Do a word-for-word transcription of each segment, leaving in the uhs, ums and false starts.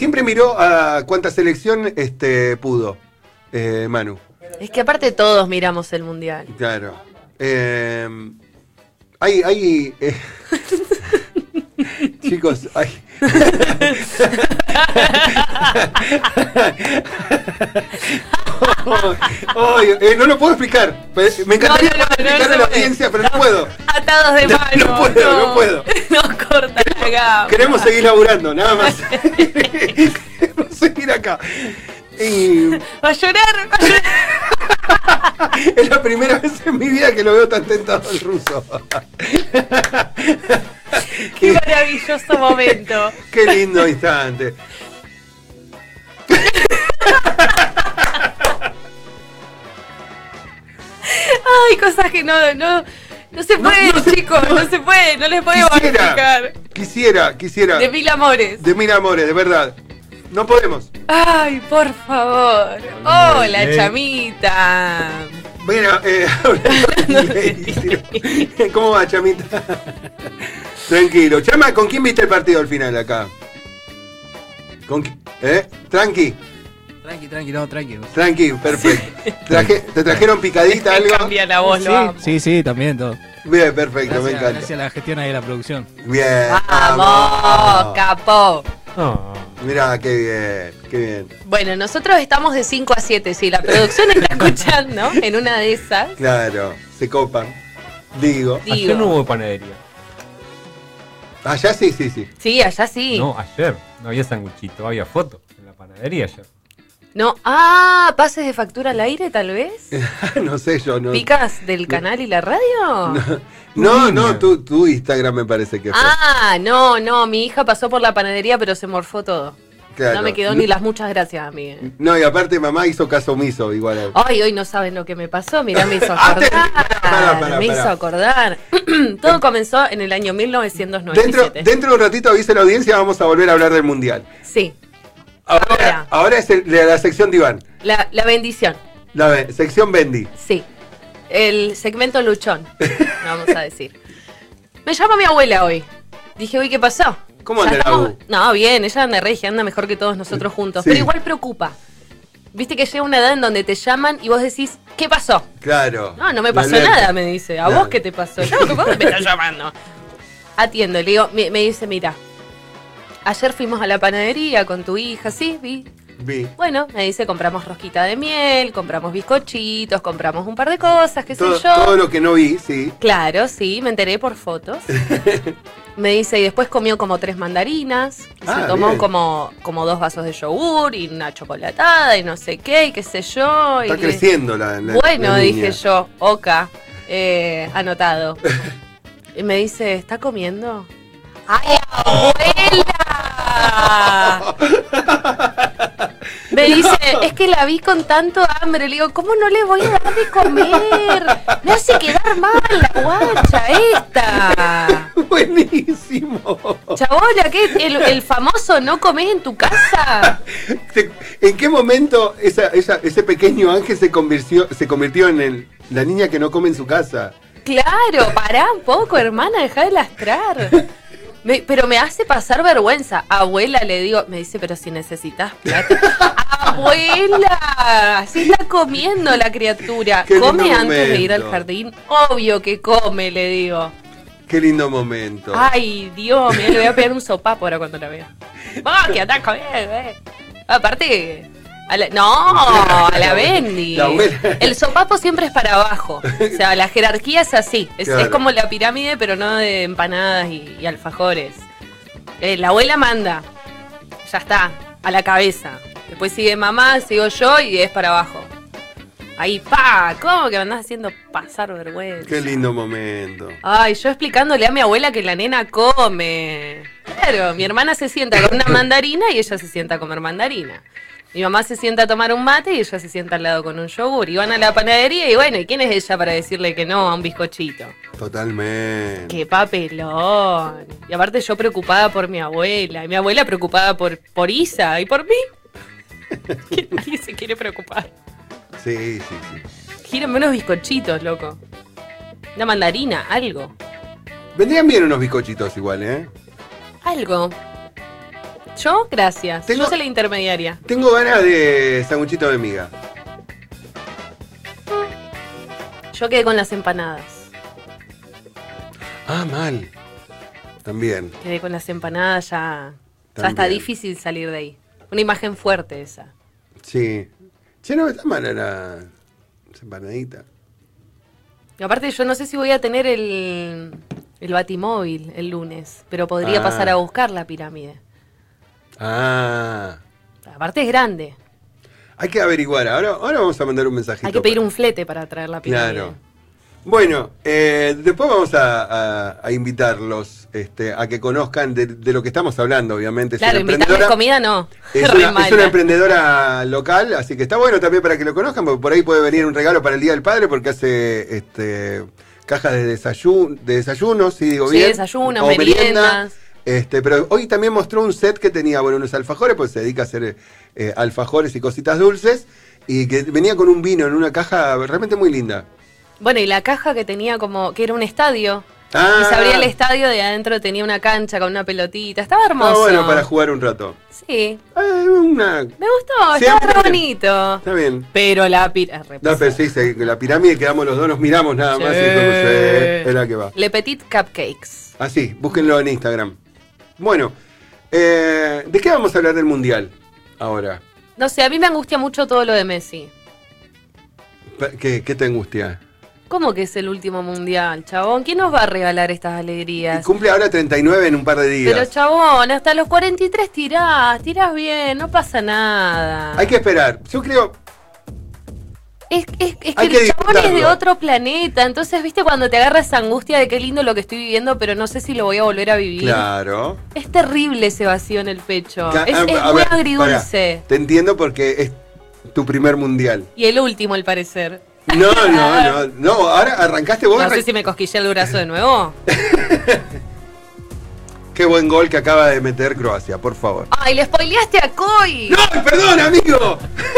siempre miró a cuánta selección este, pudo, eh, Manu. Es que aparte todos miramos el mundial. Claro. Eh, hay, hay eh, chicos, hay. oh, oh, eh, no lo puedo explicar. Me encantaría no, no, no, explicar no, a la no, audiencia, pero no puedo. Atados de mano. No, no puedo, no, no puedo. No corta la gama. Queremos seguir laburando, nada más. Queremos seguir acá. Y... Va a llorar, va a llorar. Es la primera vez en mi vida que lo veo tan tentado el ruso. Qué maravilloso momento. Qué lindo instante. Ay, cosas que no, no, no se puede, no, no se, chicos, no, no se puede, no les podemos explicar. Quisiera, quisiera. De mil amores. De mil amores, de verdad. No podemos. Ay, por favor. Hola, oh, chamita. Bueno, eh, ¿cómo va, chamita? Tranquilo. Chama, ¿con quién viste el partido al final acá? ¿Con quién? ¿Eh? Tranqui. Tranqui, tranqui, no, tranqui. Tranqui, perfecto. Traje, ¿Te trajeron picadita algo? Cambia la voz, sí, lo amo. Sí, sí, también todo. Bien, perfecto, Gracias, me encanta. Gracias a la gestión ahí de la producción. Bien. Vamos, capo. Oh. Mirá, qué bien, qué bien. Bueno, nosotros estamos de cinco a siete, si la producción está escuchando en una de esas. Claro, se copan. Digo. Digo. Ayer no hubo panadería. Allá sí, sí, sí. Sí, allá sí. No, ayer no había sanguchito, había foto en la panadería ayer. No, ah, pases de factura al aire tal vez. No sé, yo no. ¿Picas del canal y la radio? No, no, no tu, tu Instagram me parece que fue. Ah, no, no, mi hija pasó por la panadería pero se morfó todo. Claro. No me quedó ni las muchas gracias a mí. No, y aparte mamá hizo caso omiso igual. Ay, hoy no saben lo que me pasó, mirá, me hizo Ah, te- acordar. pará, pará, me pará. hizo acordar. Todo comenzó en el año mil novecientos noventa y Dentro, siete. dentro de un ratito avisa a la audiencia, vamos a volver a hablar del mundial. Sí, Ahora, Ahora. ahora es el- la, la sección diván. la, la bendición. La be- sección Bendy. Sí, el segmento luchón, vamos a decir. Me llama mi abuela hoy. Dije, uy, ¿qué pasó? ¿Cómo Ya anda la estamos- U? No, bien, ella anda regia, anda mejor que todos nosotros juntos. Sí. Pero igual preocupa. Viste que llega una edad en donde te llaman y vos decís, ¿qué pasó? Claro. No, no me La pasó alerta. nada, me dice. ¿A Claro. vos qué te pasó? No, ¿qué pasa? Me estás llamando. Atiendo, le digo, me, me dice, mira, ayer fuimos a la panadería con tu hija, sí, vi. Vi. Bueno, me dice, compramos rosquita de miel, compramos bizcochitos, compramos un par de cosas, qué Todo, sé yo. todo lo que no vi, sí. Claro, sí, me enteré por fotos. Me dice, y después comió como tres mandarinas, y Ah, se tomó bien. como, como dos vasos de yogur y una chocolatada y no sé qué, y qué sé yo. Está y le- creciendo la, la Bueno, la dije niña. yo, oca, eh, anotado. Y me dice, ¿está comiendo? ¡Ay, abuela! Me dice, es que la vi con tanto hambre. Le digo, ¿cómo no le voy a dar de comer? Me hace quedar mal la guacha esta. Buenísimo. Chabola, ¿qué? ¿El, el famoso no comés en tu casa? Te- ¿En qué momento esa, esa- ese pequeño ángel se convirtió, se convirtió en el- la niña que no come en su casa? Claro, pará un poco, hermana, dejá de lastrar. Me- pero me hace pasar vergüenza. Abuela, le digo, me dice, pero si necesitas plata. Abuela, así está comiendo la criatura. Qué lindo ¿Come antes de ir al momento. jardín? Obvio que come, le digo. Qué lindo momento. Ay, Dios, mira, le voy a pegar un sopapo ahora cuando la vea. ¡Vos, que andás comiendo, eh! Aparte, a la- no, a la Bendy. La abuela. El sopapo siempre es para abajo. O sea, la jerarquía es así. Es, Claro. es como la pirámide, pero no de empanadas y, y alfajores. Eh, la abuela manda. Ya está, a la cabeza. Después sigue mamá, sigo yo y es para abajo. Ahí, pa, ¿cómo que me andás haciendo pasar vergüenza? Qué lindo momento. Ay, yo explicándole a mi abuela que la nena come. Claro, mi hermana se sienta con una mandarina y ella se sienta a comer mandarina. Mi mamá se sienta a tomar un mate y ella se sienta al lado con un yogur. Y van a la panadería y bueno, ¿y quién es ella para decirle que no a un bizcochito? Totalmente. ¡Qué papelón! Y aparte yo preocupada por mi abuela. Y mi abuela preocupada por, por Isa. ¿Y por mí? Que nadie se quiere preocupar. Sí, sí, sí. Gírenme unos bizcochitos, loco. Una mandarina, algo. Vendrían bien unos bizcochitos igual, ¿eh? Algo. Yo, gracias. Tengo- Yo soy la intermediaria. Tengo ganas de sanguchito de miga. Yo quedé con las empanadas. Ah, mal. También. Quedé con las empanadas, ya, ya También. está difícil salir de ahí. Una imagen fuerte esa. Sí. Che, no está mala la esa empanadita. Y aparte yo no sé si voy a tener el, el batimóvil el lunes, pero podría Ah. pasar a buscar la pirámide. Ah. Aparte es grande. Hay que averiguar. Ahora, ahora vamos a mandar un mensajito. Hay que pedir un flete para traer la pirámide. Claro. Bueno, eh, después vamos a, a- a invitarlos este, a que conozcan de, de lo que estamos hablando, obviamente. Es Claro, una invitarles emprendedora- comida no. Es Re una, es mala. una emprendedora local, así que está bueno también para que lo conozcan, porque por ahí puede venir un regalo para el Día del Padre, porque hace este cajas de desayuno, de desayunos, si digo Sí, bien. desayunos, o meriendas. Este, pero hoy también mostró un set que tenía, bueno, unos alfajores, pues se dedica a hacer eh, alfajores y cositas dulces, y que venía con un vino en una caja realmente muy linda. Bueno, y la caja que tenía como, que era un estadio. Ah. Y se abría el estadio, de adentro tenía una cancha con una pelotita. Estaba hermoso. Ah, bueno, para jugar un rato. Sí, Eh, una... me gustó, Sí, estaba a mí re también. bonito. Está bien. Pero la pirámide. No, pero sí, sí, que la pirámide quedamos los dos, nos miramos nada más y como se es la que va. Le Petit Cupcakes. Así, búsquenlo en Instagram. Bueno, eh, ¿de qué vamos a hablar del Mundial ahora? No sé, a mí me angustia mucho todo lo de Messi. ¿Qué, qué te angustia? ¿Cómo que es el último mundial, chabón? ¿Quién nos va a regalar estas Y alegrías? cumple ahora treinta y nueve en un par de días. Pero chabón, hasta los cuarenta y tres tirás, tirás bien, no pasa nada. Hay que esperar. Yo creo... Es, es- es que Hay el que chabón es de disfrutarlo. otro planeta, entonces, viste, cuando te agarra esa angustia de qué lindo lo que estoy viviendo, pero no sé si lo voy a volver a vivir. Claro. Es terrible ese vacío en el pecho. Ca- es a- es a muy ver, agridulce. pará. Te entiendo porque es tu primer Mundial. Y el último, al parecer. No, no, no. No, ahora arrancaste vos. No sé arran- si me cosquillé el brazo de nuevo. Qué buen gol que acaba de meter Croacia, por favor. ¡Ay, le spoileaste a Coy! ¡No, perdón, amigo!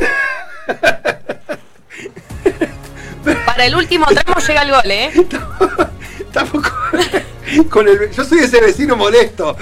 Para el último tramo llega el gol, ¿eh? Tampoco con el, yo soy ese vecino molesto.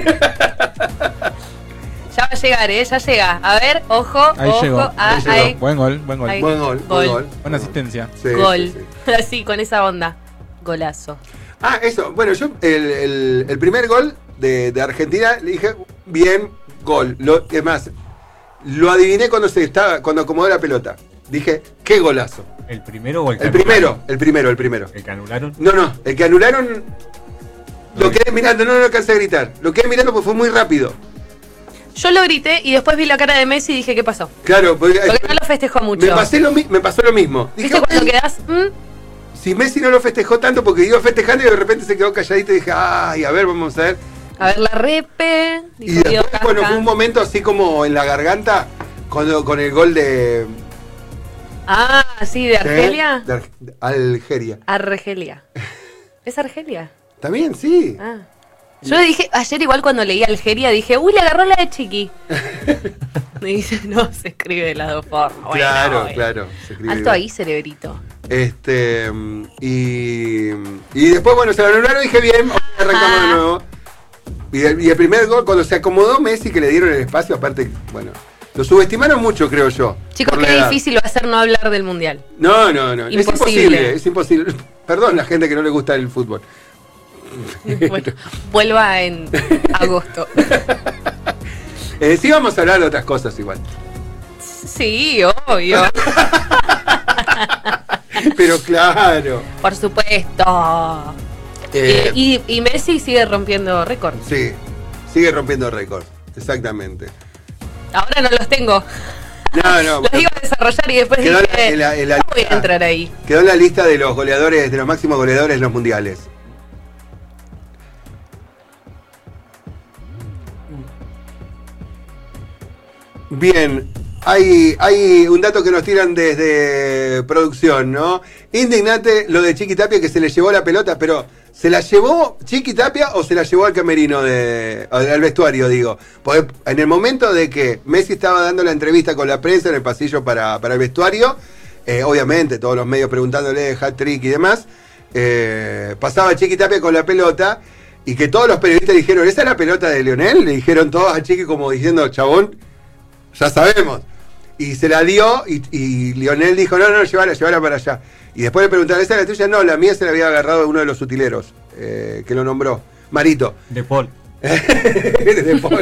Ya va a llegar, ¿eh? Ya llega. A ver, ojo, Ahí ojo. llegó. Ah, ahí llegó. ahí. Buen gol, buen gol. Ahí. Buen gol, buen Gol. gol. Buena asistencia. Sí, Gol. sí, sí. Así, con esa onda. Golazo. Ah, eso. Bueno, yo el, el- el primer gol de, de Argentina le dije, bien, gol. Lo, es más, lo adiviné cuando se estaba, cuando acomodó la pelota. Dije, qué golazo. ¿El primero o el que El anularon? primero, el primero, el primero. ¿El que anularon? No, no, el que anularon lo Lo quedé mirando, no, no alcancé a gritar. Lo quedé mirando porque fue muy rápido. Yo lo grité y después vi la cara de Messi y dije, ¿qué pasó? Claro, porque, Porque no lo festejó mucho. me, pasé lo, mi- me pasó lo mismo. Dije, ¿Viste cuando ok, quedás? ¿Mm? si Messi no lo festejó tanto porque iba festejando y de repente se quedó calladito y dije, ay, a ver, vamos a ver. A ver, la repe. Y Dijo Guido después, bueno, Casca. fue un momento así como en la garganta cuando, con el gol de... Ah, sí, de Argelia. De, Ar- de Algeria. Argelia. ¿Es Argelia? También, sí. Ah. Yo dije, ayer igual cuando leí Algeria, dije, uy, le agarró la de Chiqui. Me dice, no, se escribe de las dos formas. Bueno, claro, bueno. claro. se escribe Alto igual. ahí, cerebrito. Este, y, y después, bueno, se lo anularon y dije, bien, vamos a arrancamos de nuevo. Y el, y el primer gol, cuando se acomodó Messi, que le dieron el espacio, aparte, bueno, lo subestimaron mucho, creo yo. Chicos, por la qué edad. difícil va a ser no hablar del mundial. No, no, no. Es Imposible. imposible, es imposible. Perdón, la gente que no le gusta el fútbol. Bueno, vuelva en agosto. Eh, sí, vamos a hablar de otras cosas igual. Sí, obvio. Pero claro. Por supuesto. Eh, y, y- y Messi sigue rompiendo récords. Sí, sigue rompiendo récords. Exactamente. Ahora no los tengo. No, no. Los iba a desarrollar y después Quedó dije, en la- en la no voy a lista. entrar ahí. Quedó en la lista de los goleadores, de los máximos goleadores de los mundiales. Bien, hay, hay un dato que nos tiran desde producción, ¿no? Indignante lo de Chiqui Tapia que se le llevó la pelota, pero ¿se la llevó Chiqui Tapia o se la llevó al camerino, de, al al vestuario, digo? Porque en el momento de que Messi estaba dando la entrevista con la prensa en el pasillo para, para el vestuario, eh, obviamente todos los medios preguntándole de hat-trick y demás, eh, pasaba Chiqui Tapia con la pelota y que todos los periodistas dijeron, ¿esa es la pelota de Lionel? Le dijeron todos a Chiqui como diciendo, chabón, ya sabemos. Y se la dio y, y Lionel dijo, no, no, llévala, llévala para allá. Y después le preguntaron, ¿esa es la tuya? No, la mía se la había agarrado uno de los utileros eh, que lo nombró, Marito. De Paul. de Paul.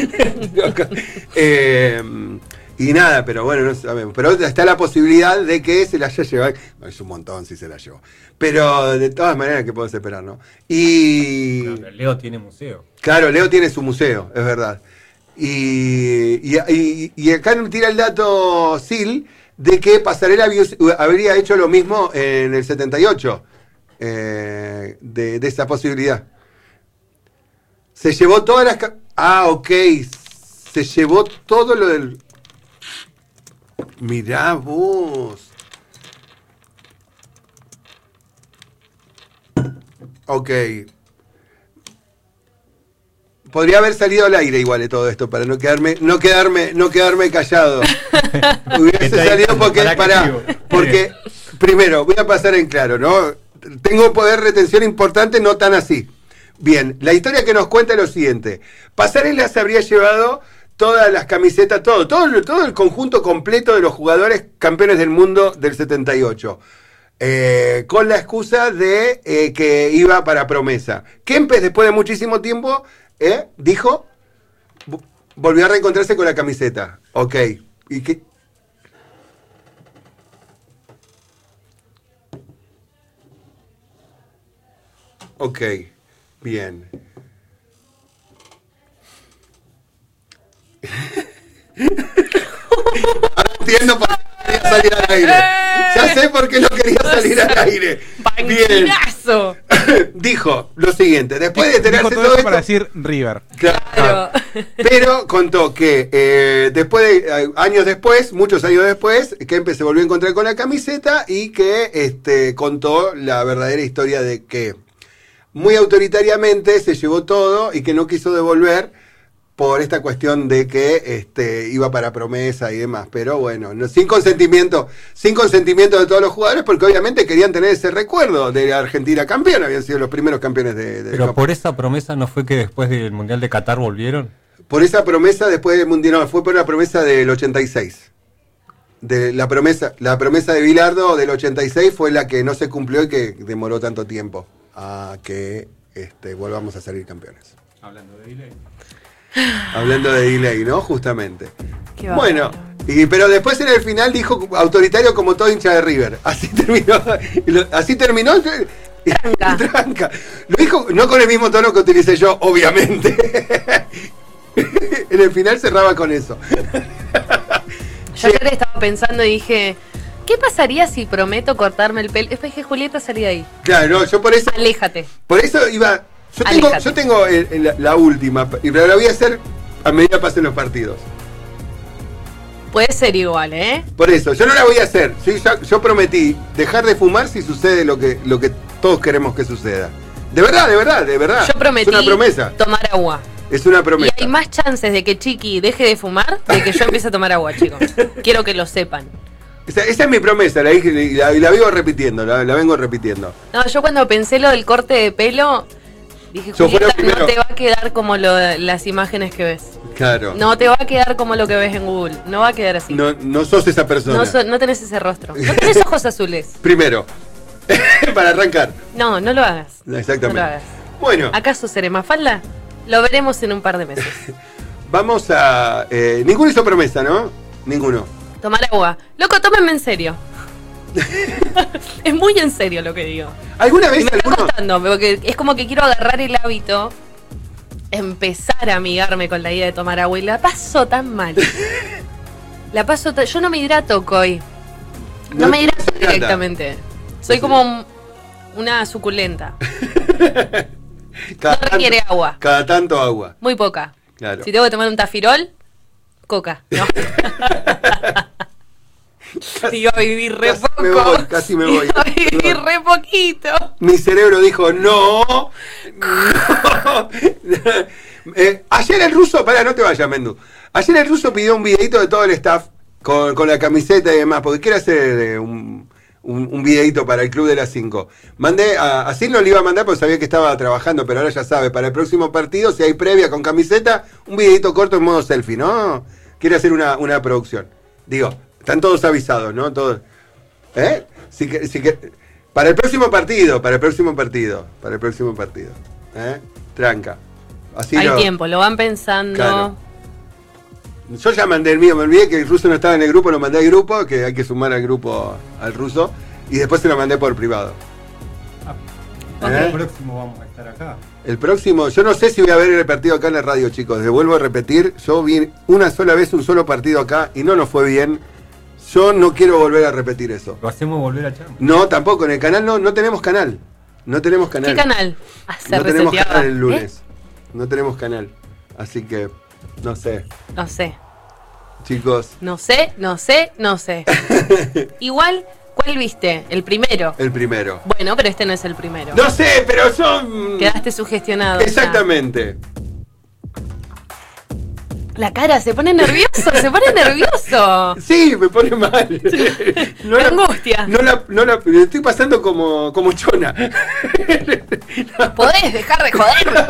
eh, y nada, pero bueno, no sabemos. Pero está la posibilidad de que se la haya llevado. No, es un montón si se la llevó. Pero de todas maneras, ¿qué podés esperar, no? Y. Pero Leo tiene museo. Claro, Leo tiene su museo, es verdad. Y, y, y, y acá me tira el dato Sil de que Pasarela habría hecho lo mismo en el setenta y ocho, eh, de, de esa posibilidad. Se llevó todas las... Ah, ok, se llevó todo lo del... Mirá vos. Ok. Podría haber salido al aire igual de todo esto para no quedarme, no quedarme, no quedarme callado. Hubiese salido porque, para, porque primero voy a pasar en claro, ¿no? Tengo poder de retención importante, no tan así. Bien, la historia que nos cuenta es lo siguiente. Pasarela se habría llevado todas las camisetas, todo, todo, todo el conjunto completo de los jugadores campeones del mundo del setenta y ocho. Eh, con la excusa de eh, que iba para promesa. Kempes, después de muchísimo tiempo, eh, dijo, volvió a reencontrarse con la camiseta. Ok. ¿Y qué? Ok. Bien. Ahora entiendo por qué quería salir al aire. Ya sé por qué no quería salir al aire. Bien. Dijo lo siguiente, después de enterarse todo, todo eso esto, para decir River. Claro. Pero contó que eh, después de, eh, años después, muchos años después, Kempes se volvió a encontrar con la camiseta y que este, contó la verdadera historia de que muy autoritariamente se llevó todo y que no quiso devolver por esta cuestión de que este, iba para promesa y demás, pero bueno, no, sin consentimiento, sin consentimiento de todos los jugadores, porque obviamente querían tener ese recuerdo de la Argentina campeona, habían sido los primeros campeones de, de Pero Copa. por esa promesa no fue que después del Mundial de Qatar volvieron. Por esa promesa después del Mundial, no, fue por la promesa del ochenta y seis. De la promesa, la promesa de Bilardo del ochenta y seis fue la que no se cumplió y que demoró tanto tiempo a que este, volvamos a salir campeones. Hablando de delay. Hablando de delay, ¿no? Justamente. Qué bueno, bárbaro. y, pero después en el final dijo autoritario como todo hincha de River. Así terminó. Así terminó. Tranca. Tranca. Lo dijo no con el mismo tono que utilicé yo, obviamente. En el final cerraba con eso. Yo ayer estaba pensando y dije, ¿qué pasaría si prometo cortarme el pelo? Después dije, Julieta, salí de ahí. Claro, no, yo por eso. Aléjate. Por eso iba. Yo tengo, Aléjate. yo tengo el- el- la, la última, y pero la voy a hacer a medida que pasen los partidos. Puede ser igual, ¿eh? Por eso, yo no la voy a hacer. Sí, ya- yo prometí dejar de fumar si sucede lo que, lo que todos queremos que suceda. De verdad, de verdad, de verdad. Yo prometí Es una promesa. tomar agua. Es una promesa. Y hay más chances de que Chiqui deje de fumar de que yo empiece a tomar agua, chicos. Quiero que lo sepan. Esa, esa es mi promesa, la dije y la, y la vivo repitiendo, la, la vengo repitiendo. No, yo cuando pensé lo del corte de pelo, dije, Yo fue lo Julieta, primero. no te va a quedar como lo, las imágenes que ves. Claro. No te va a quedar como lo que ves en Google. No va a quedar así. No, no sos esa persona. No, so- no tenés ese rostro. No tenés ojos azules. Primero. Para arrancar. No, no lo hagas. Exactamente. No lo hagas. Bueno, ¿Acaso seré Mafalda? Lo veremos en un par de meses. vamos a... Eh, ninguno hizo promesa, ¿no? Ninguno. Tomar agua. Loco, tómenme en serio. Es muy en serio lo que digo. ¿Alguna Y vez me está alguno... costando, porque es como que quiero agarrar el hábito, empezar a amigarme con la idea de tomar agua y la paso tan mal. La paso ta- Yo no me hidrato, Coy. No, No- me hidrato no se hidrata. directamente. Soy como un- una suculenta. Cada No requiere tanto- agua. Cada tanto agua. Muy poca. Claro. Si tengo que tomar un tafirol, coca. No. Iba a vivir re Casi poco. me voy, casi me voy. Iba a vivir Perdón. re poquito. Mi cerebro dijo, no, no. Eh, ayer el ruso, pará, no te vayas, Mendu. Ayer el ruso pidió un videito de todo el staff con, con la camiseta y demás, porque quiere hacer eh, un, un, un videito para el Club de las cinco. Mandé, a, así no le iba a mandar porque sabía que estaba trabajando, pero ahora ya sabe, para el próximo partido, si hay previa con camiseta, un videito corto en modo selfie, ¿no? Quiere hacer una, una producción. Digo, están todos avisados, ¿no? Todos. ¿Eh? Si que, si que, para el próximo partido, para el próximo partido, para el próximo partido. ¿Eh? Tranca. Así Hay lo, tiempo, lo van pensando. Claro. Yo ya mandé el mío, me olvidé que el ruso no estaba en el grupo, lo mandé al grupo, que hay que sumar al grupo al ruso, y después se lo mandé por privado. Ah, ¿Eh? El próximo vamos a estar acá. El próximo, yo no sé si voy a ver el partido acá en la radio, chicos, les vuelvo a repetir, yo vi una sola vez un solo partido acá y no nos fue bien. Yo no quiero volver a repetir eso. Lo hacemos volver a Champions. No, tampoco, en el canal no, no tenemos canal. No tenemos canal. ¿Qué canal? Ah, se No tenemos reseteaba. canal el lunes. ¿Eh? No tenemos canal. Así que, no sé, No sé. chicos. No sé, no sé, no sé. Igual, ¿cuál viste? El primero. El primero. Bueno, pero este no es el primero. No sé, pero son... Quedaste sugestionado. ya. Exactamente. La cara, se pone nervioso, se pone nervioso. Sí, me pone mal. No Me la- angustia. No la, no la, le estoy pasando como, como chona. ¿Podés dejar de joder?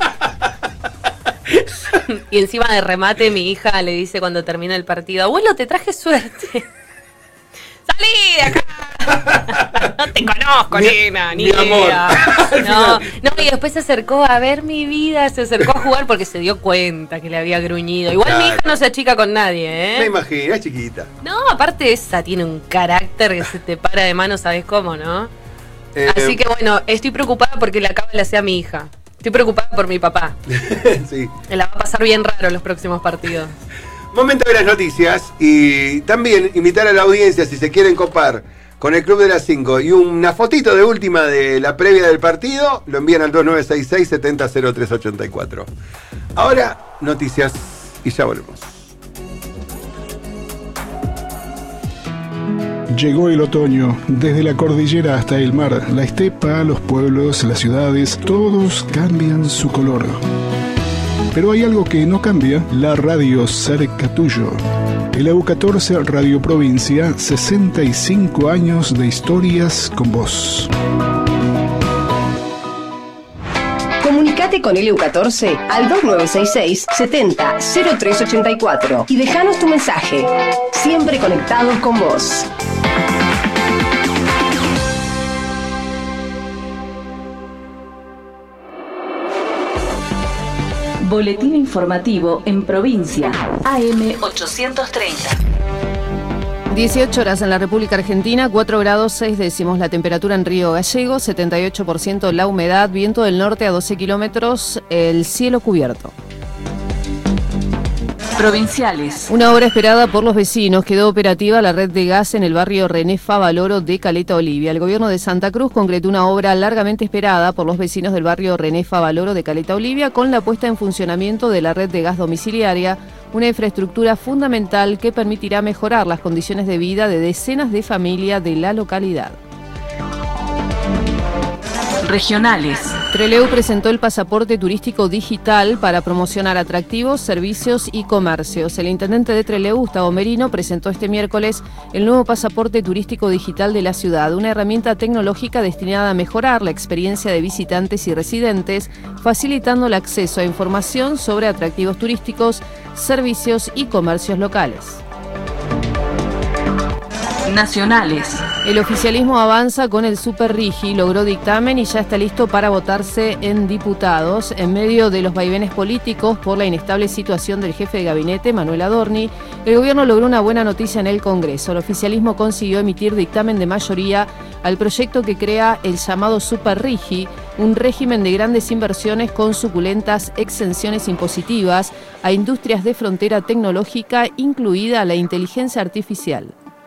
Y encima de remate mi hija le dice cuando termina el partido, abuelo, te traje suerte. ¡Salí de acá! No te conozco, Mi- nena, ni mi amor. idea. Al No, final. no, y después se acercó a ver mi vida, se acercó a jugar porque se dio cuenta que le había gruñido. Igual mi Claro. hija no se achica con nadie, Me ¿eh? imagino, es chiquita. No, aparte esa tiene un carácter que se te para de mano, ¿sabes cómo, no? Eh, Así que bueno, estoy preocupada porque la cábala sea mi hija. Estoy preocupada por mi papá. sí. Que la va a pasar bien raro los próximos partidos. Momento de las noticias y también invitar a la audiencia si se quieren copar con el Club de las cinco y una fotito de última de la previa del partido, lo envían al dos nueve seis seis, siete cero cero tres ocho cuatro. Ahora, noticias y ya volvemos. Llegó el otoño, desde la cordillera hasta el mar, la estepa, los pueblos, las ciudades, todos cambian su color. Pero hay algo que no cambia, la radio cerca tuyo. El E U catorce Radio Provincia, sesenta y cinco años de historias con vos. Comunicate con el E U catorce al dos nueve seis seis, siete cero cero tres ocho cuatro y dejanos tu mensaje. Siempre conectados con vos. Boletín informativo en provincia. A M ochocientos treinta. dieciocho horas en la República Argentina, cuatro grados seis décimos la temperatura en Río Gallegos, setenta y ocho por ciento la humedad, viento del norte a doce kilómetros, el cielo cubierto. Provinciales. Una obra esperada por los vecinos, quedó operativa la red de gas en el barrio René Favaloro de Caleta Olivia. El gobierno de Santa Cruz concretó una obra largamente esperada por los vecinos del barrio René Favaloro de Caleta Olivia con la puesta en funcionamiento de la red de gas domiciliaria, una infraestructura fundamental que permitirá mejorar las condiciones de vida de decenas de familias de la localidad. Regionales. Trelew presentó el pasaporte turístico digital para promocionar atractivos, servicios y comercios. El intendente de Trelew, Gustavo Merino, presentó este miércoles el nuevo pasaporte turístico digital de la ciudad, una herramienta tecnológica destinada a mejorar la experiencia de visitantes y residentes, facilitando el acceso a información sobre atractivos turísticos, servicios y comercios locales. Nacionales. El oficialismo avanza con el Super Rigi, logró dictamen y ya está listo para votarse en diputados. En medio de los vaivenes políticos por la inestable situación del jefe de gabinete, Manuel Adorni, el gobierno logró una buena noticia en el Congreso. El oficialismo consiguió emitir dictamen de mayoría al proyecto que crea el llamado Super Rigi, un régimen de grandes inversiones con suculentas exenciones impositivas a industrias de frontera tecnológica, incluida la inteligencia artificial.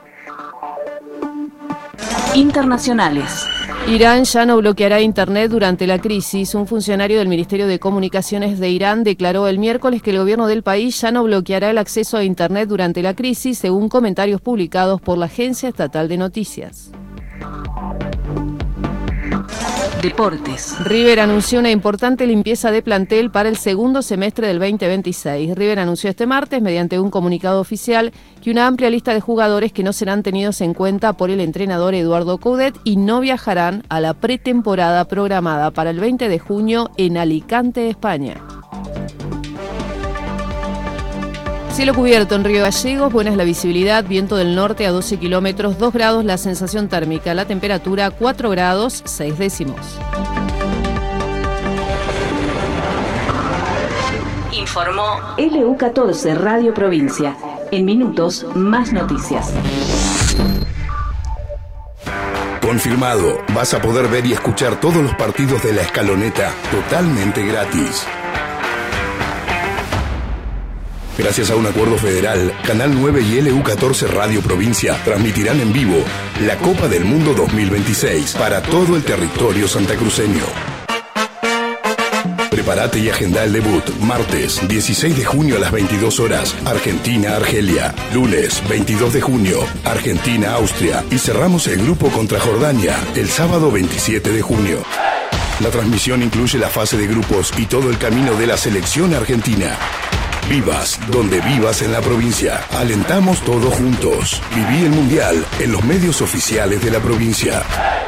Internacionales. Irán ya no bloqueará Internet durante la crisis. Un funcionario del Ministerio de Comunicaciones de Irán declaró el miércoles que el gobierno del país ya no bloqueará el acceso a Internet durante la crisis, según comentarios publicados por la Agencia Estatal de Noticias. Deportes. River anunció una importante limpieza de plantel para el segundo semestre del veinte veintiséis. River anunció este martes, mediante un comunicado oficial, que una amplia lista de jugadores que no serán tenidos en cuenta por el entrenador Eduardo Coudet y no viajarán a la pretemporada programada para el veinte de junio en Alicante, España. Cielo cubierto en Río Gallegos, buena es la visibilidad, viento del norte a doce kilómetros, dos grados la sensación térmica, la temperatura cuatro grados seis décimos. Informó L U catorce Radio Provincia. En minutos, más noticias. Confirmado, vas a poder ver y escuchar todos los partidos de La Escaloneta totalmente gratis. Gracias a un acuerdo federal, Canal nueve y L U catorce Radio Provincia transmitirán en vivo la Copa del Mundo dos mil veintiséis para todo el territorio santacruceño. Prepárate y agenda el debut. Martes, dieciséis de junio a las veintidós horas, Argentina-Argelia. Lunes, veintidós de junio, Argentina-Austria. Y cerramos el grupo contra Jordania, el sábado veintisiete de junio. La transmisión incluye la fase de grupos y todo el camino de la selección argentina. Vivas donde vivas en la provincia. Alentamos todos juntos. Viví el Mundial en los medios oficiales de la provincia.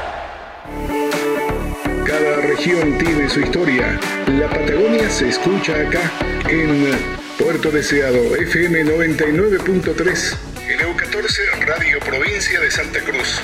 Cada región tiene su historia. La Patagonia se escucha acá en Puerto Deseado, F M noventa y nueve punto tres, L U catorce Radio Provincia de Santa Cruz.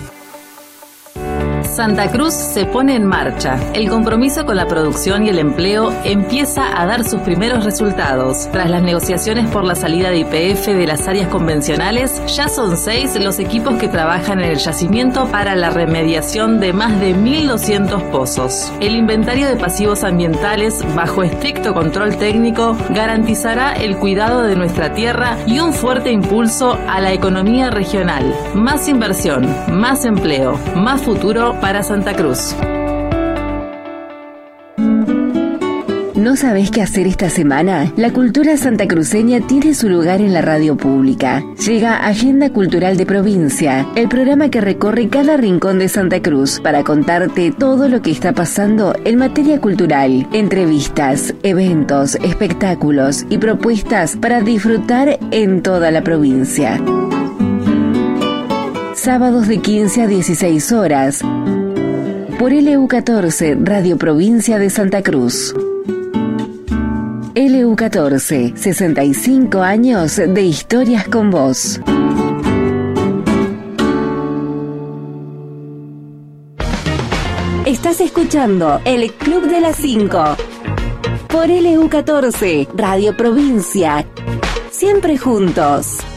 Santa Cruz se pone en marcha. El compromiso con la producción y el empleo empieza a dar sus primeros resultados. Tras las negociaciones por la salida de Y P F de las áreas convencionales, ya son seis los equipos que trabajan en el yacimiento para la remediación de más de mil doscientos pozos. El inventario de pasivos ambientales, bajo estricto control técnico, garantizará el cuidado de nuestra tierra y un fuerte impulso a la economía regional. Más inversión, más empleo, más futuro para Santa Cruz. ¿No sabés qué hacer esta semana? La cultura santacruceña tiene su lugar en la radio pública. Llega Agenda Cultural de Provincia, el programa que recorre cada rincón de Santa Cruz para contarte todo lo que está pasando en materia cultural. Entrevistas, eventos, espectáculos y propuestas para disfrutar en toda la provincia. Sábados de quince a dieciséis horas. Por L U catorce, Radio Provincia de Santa Cruz. L U catorce, sesenta y cinco años de historias con vos. Estás escuchando El Club de las cinco. Por L U catorce, Radio Provincia. Siempre juntos.